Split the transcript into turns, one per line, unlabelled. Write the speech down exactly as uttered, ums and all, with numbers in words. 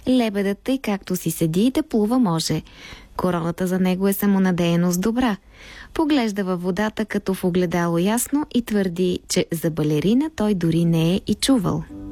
Лебедът тъй както си седи и да плува може. Короната за него е самонадеяност добра. Поглежда във водата като в огледало ясно и твърди, че за балерина той дори не е и чувал.